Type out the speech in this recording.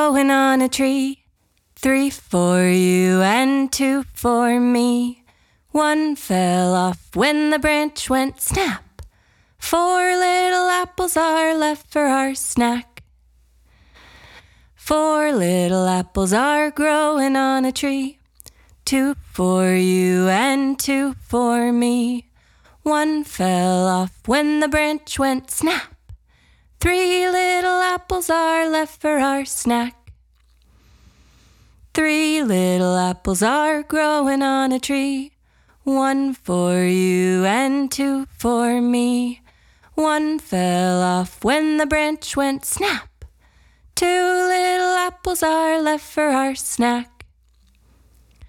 growing on a tree. 3 for you and 2 for me. 1 fell off when the branch went snap. 4 little apples are left for our snack. 4 little apples are growing on a tree. 2 for you and 2 for me. 1 fell off when the branch went snap. 3 little apples are left for our snack. 3 little apples are growing on a tree. 1 for you and 2 for me. 1 fell off when the branch went snap. 2 little apples are left for our snack.